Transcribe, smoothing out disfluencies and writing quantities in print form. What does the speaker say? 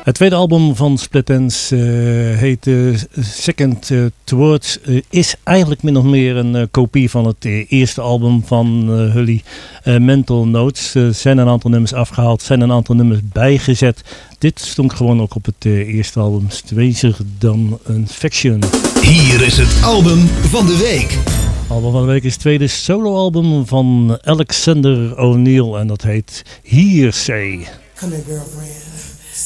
Het tweede album van Split Enz heet Second Towards. Is eigenlijk min of meer een kopie van het eerste album van Hully, Mental Notes. Zijn een aantal nummers afgehaald, zijn een aantal nummers bijgezet. Dit stond gewoon ook op het eerste album. Stranger Than Infection. Hier is het album van de week. Album van de week is het tweede soloalbum van Alexander O'Neal en dat heet Hearsay. Come here, girlfriend.